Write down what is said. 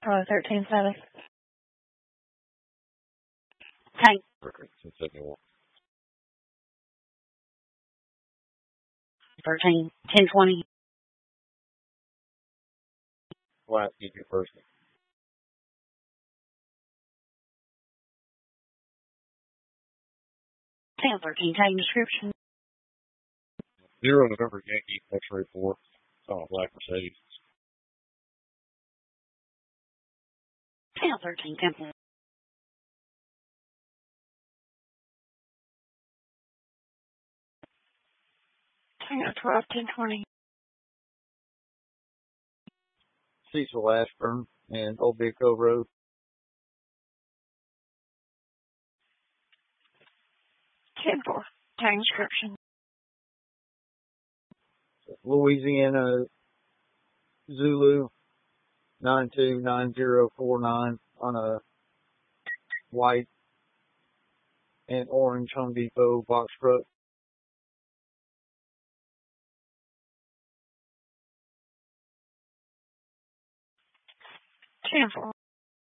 13-7. Tank. 10-20. Flat, get your first. 10-13. Tank description. 0 November Yankee, X-ray 4. Oh, black Mercedes. 10-13. Temple. 12, 10-20. Cecil Ashburn and Old Big Cove Road. 10-4. Tank description. Louisiana Zulu 929049 on a white and orange Home Depot box truck. 10-4.